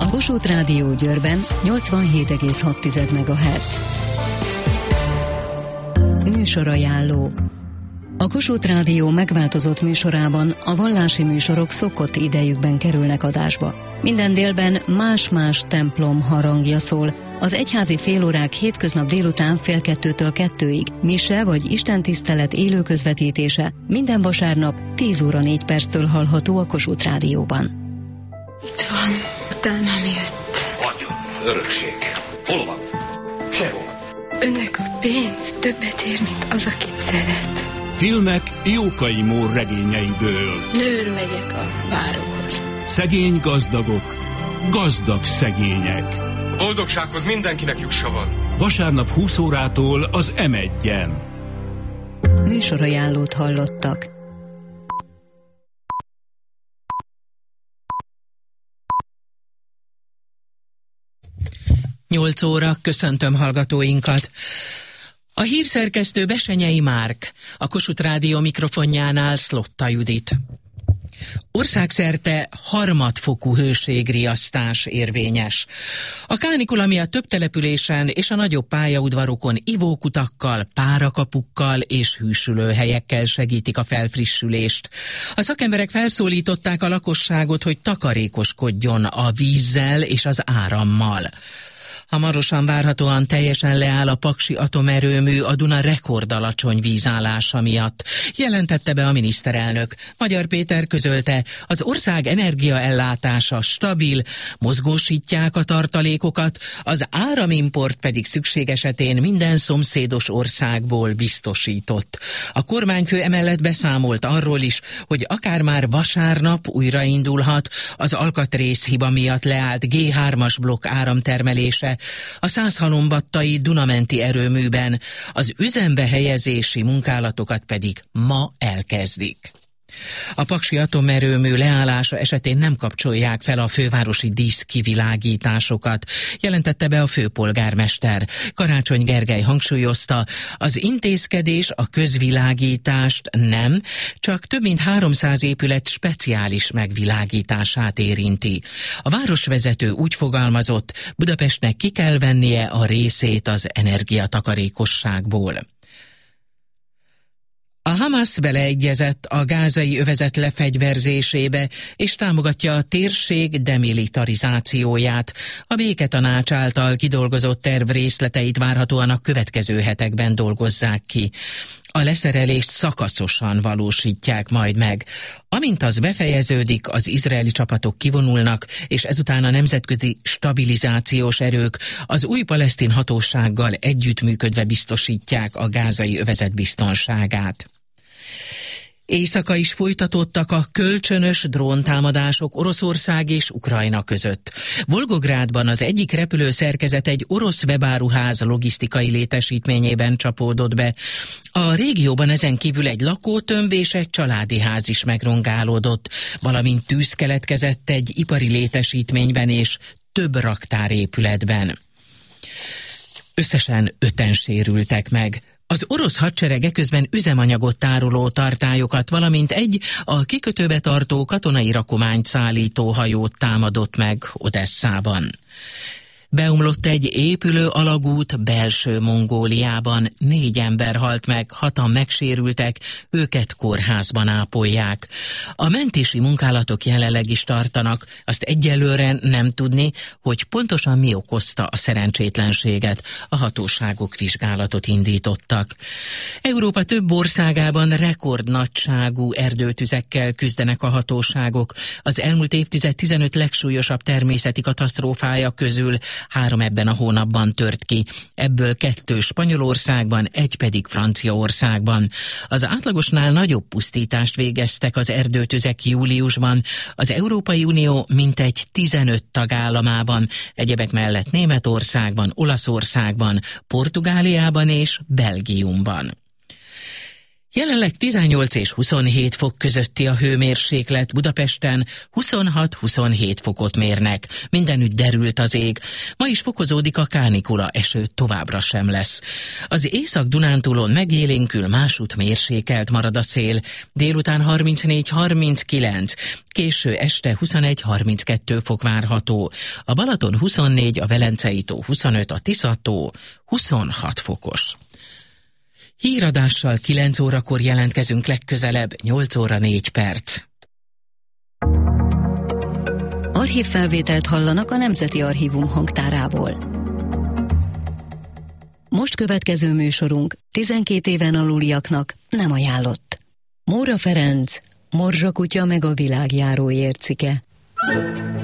A Kossuth Rádió Győrben 87,6 MHz. Műsorajánló. A Kossuth Rádió megváltozott műsorában a vallási műsorok szokott idejükben kerülnek adásba. Minden délben más-más templom harangja szól. Az egyházi félórák hétköznap délután 1:30-től 2-ig, mise vagy istentisztelet élő közvetítése minden vasárnap 10:04 hallható a Kossuth Rádióban. Itt van, utánam jött. Vagyon, örökség. Hol van? Sehol. Önnek a pénz többet ér, mint az, akit szeret. Filmek Jókai Mór regényeiből. Nőr megyek a várokhoz. Szegény gazdagok, gazdag szegények. Boldogsághoz mindenkinek jussa van. Vasárnap 20 órától az M1-en. Műsorajánlót hallottak. Nyolc óra, köszöntöm hallgatóinkat. A hírszerkesztő Besenyei Márk, a Kossuth Rádió mikrofonjánál Szlotta Judit. Országszerte harmadfokú hőségriasztás érvényes. A kánikula miatt több településen és a nagyobb pályaudvarokon ivókutakkal, párakapukkal és hűsülőhelyekkel segítik a felfrissülést. A szakemberek felszólították a lakosságot, hogy takarékoskodjon a vízzel és az árammal. Hamarosan várhatóan teljesen leáll a Paksi atomerőmű a Duna rekordalacsony vízállása miatt, jelentette be a miniszterelnök. Magyar Péter közölte, az ország energiaellátása stabil, mozgósítják a tartalékokat, az áramimport pedig szükség esetén minden szomszédos országból biztosított. A kormányfő emellett beszámolt arról is, hogy akár már vasárnap újraindulhat az alkatrészhiba miatt leállt G3-as blokk áramtermelése a Szászhalombattai Dunamenti erőműben, az üzembe helyezési munkálatokat pedig ma elkezdik. A Paksi atomerőmű leállása esetén nem kapcsolják fel a fővárosi díszkivilágításokat, jelentette be a főpolgármester. Karácsony Gergely hangsúlyozta, az intézkedés a közvilágítást nem, csak több mint 300 épület speciális megvilágítását érinti. A városvezető úgy fogalmazott, Budapestnek ki kell vennie a részét az energiatakarékosságból. A Hamas beleegyezett a gázai övezet lefegyverzésébe, és támogatja a térség demilitarizációját. A béketanács által kidolgozott terv részleteit várhatóan a következő hetekben dolgozzák ki. A leszerelést szakaszosan valósítják majd meg. Amint az befejeződik, az izraeli csapatok kivonulnak, és ezután a nemzetközi stabilizációs erők az új palesztin hatósággal együttműködve biztosítják a gázai övezet biztonságát. Éjszaka is folytatódtak a kölcsönös dróntámadások Oroszország és Ukrajna között. Volgográdban az egyik repülőszerkezet egy orosz webáruház logisztikai létesítményében csapódott be. A régióban ezen kívül egy lakótömb és egy családi ház is megrongálódott, valamint tűz keletkezett egy ipari létesítményben és több raktárépületben. Összesen 5-en sérültek meg. Az orosz hadsereg eközben üzemanyagot tároló tartályokat, valamint egy a kikötőbe tartó katonai rakományt szállító hajót támadott meg Odesszában. Beomlott egy épülő alagút belső Mongóliában, 4 ember halt meg, 6-an megsérültek, őket kórházban ápolják. A mentési munkálatok jelenleg is tartanak, azt egyelőre nem tudni, hogy pontosan mi okozta a szerencsétlenséget. A hatóságok vizsgálatot indítottak. Európa több országában rekordnagyságú erdőtüzekkel küzdenek a hatóságok. Az elmúlt évtized 15 legsúlyosabb természeti katasztrófája közül 3 ebben a hónapban tört ki, ebből 2 Spanyolországban, 1 pedig Franciaországban. Az átlagosnál nagyobb pusztítást végeztek az erdőtüzek júliusban, az Európai Unió mintegy 15 tagállamában, egyebek mellett Németországban, Olaszországban, Portugáliában és Belgiumban. Jelenleg 18 és 27 fok közötti a hőmérséklet, Budapesten 26-27 fokot mérnek. Mindenütt derült az ég. Ma is fokozódik a kánikula, eső továbbra sem lesz. Az Észak-Dunántúlon megélénkül, másút mérsékelt marad a szél. Délután 34-39, késő este 21-32 fok várható. A Balaton 24, a Velencei tó 25, a Tisza-tó 26 fokos. Híradással 9 órakor jelentkezünk legközelebb, 8 óra 4 perc. Archívfelvételt hallanak a Nemzeti Archívum hangtárából. Most következő műsorunk 12 éven aluliaknak nem ajánlott. Móra Ferenc, Morzsa kutya meg a világjáró ércike.